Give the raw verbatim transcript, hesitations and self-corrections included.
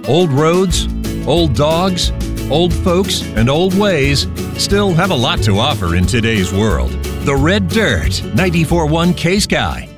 Old roads, old dogs, old folks, and old ways still have a lot to offer in today's world. The Red Dirt, ninety-four point one K-Sky.